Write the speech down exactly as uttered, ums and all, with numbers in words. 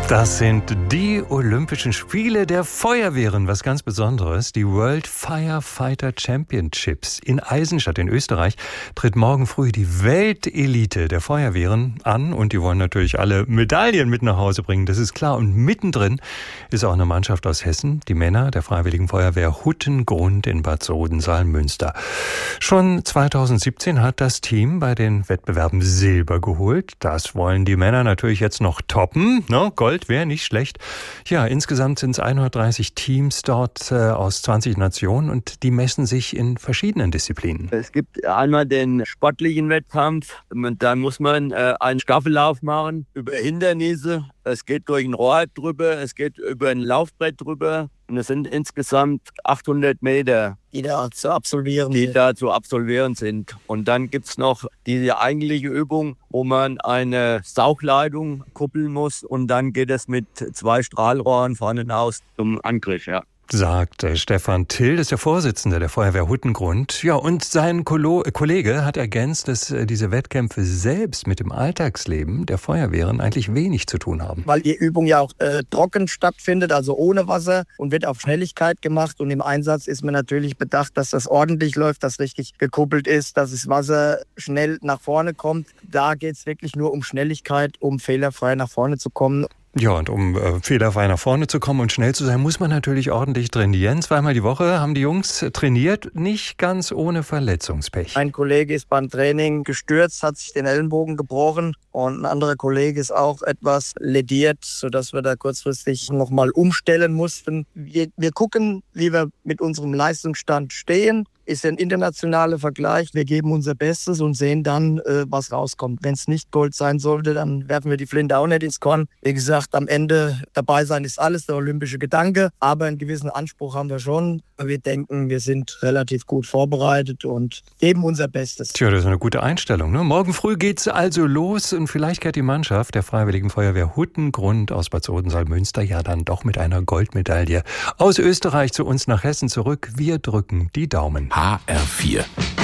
Das sind die Olympischen Spiele der Feuerwehren, was ganz Besonderes. Die World Firefighter Championships in Eisenstadt in Österreich tritt morgen früh die Weltelite der Feuerwehren an. Und die wollen natürlich alle Medaillen mit nach Hause bringen, das ist klar. Und mittendrin ist auch eine Mannschaft aus Hessen, die Männer der Freiwilligen Feuerwehr Huttengrund in Bad Sodensaal-Münster. Schon zweitausendsiebzehn hat das Team bei den Wettbewerben Silber geholt. Das wollen die Männer natürlich jetzt noch toppen, ne? Gold wäre nicht schlecht. Ja, insgesamt sind es hundertdreißig Teams dort äh, aus zwanzig Nationen und die messen sich in verschiedenen Disziplinen. Es gibt einmal den sportlichen Wettkampf. Da muss man äh, einen Staffellauf machen über Hindernisse. Es geht durch ein Rohr drüber, es geht über ein Laufbrett drüber. Und es sind insgesamt achthundert Meter, die da zu absolvieren, die da zu absolvieren sind. Und dann gibt es noch diese eigentliche Übung, wo man eine Sauchleitung kuppeln muss. Und dann geht es mit zwei Strahlrohren vorne aus zum Angriff, ja. Sagt äh, Stefan Till, das ist der Vorsitzende der Feuerwehr Huttengrund. Ja, und sein Kolo- Kollege hat ergänzt, dass äh, diese Wettkämpfe selbst mit dem Alltagsleben der Feuerwehren eigentlich wenig zu tun haben. Weil die Übung ja auch äh, trocken stattfindet, also ohne Wasser und wird auf Schnelligkeit gemacht. Und im Einsatz ist man natürlich bedacht, dass das ordentlich läuft, dass richtig gekuppelt ist, dass das Wasser schnell nach vorne kommt. Da geht es wirklich nur um Schnelligkeit, um fehlerfrei nach vorne zu kommen. Ja, und um äh, fehlerfrei nach vorne zu kommen und schnell zu sein, muss man natürlich ordentlich trainieren. Zweimal die Woche haben die Jungs trainiert, nicht ganz ohne Verletzungspech. Ein Kollege ist beim Training gestürzt, hat sich den Ellenbogen gebrochen und ein anderer Kollege ist auch etwas lediert, sodass wir da kurzfristig nochmal umstellen mussten. Wir, wir gucken, wie wir mit unserem Leistungsstand stehen. Ist ein internationaler Vergleich. Wir geben unser Bestes und sehen dann, äh, was rauskommt. Wenn es nicht Gold sein sollte, dann werfen wir die Flinte auch nicht ins Korn. Wie gesagt, am Ende dabei sein ist alles, der olympische Gedanke. Aber einen gewissen Anspruch haben wir schon. Wir denken, wir sind relativ gut vorbereitet und geben unser Bestes. Tja, das ist eine gute Einstellung, ne? Morgen früh geht's also los und vielleicht kehrt die Mannschaft der Freiwilligen Feuerwehr Huttengrund aus Bad Sodensaal-Münster ja dann doch mit einer Goldmedaille aus Österreich zu uns nach Hessen zurück. Wir drücken die Daumen. H R vier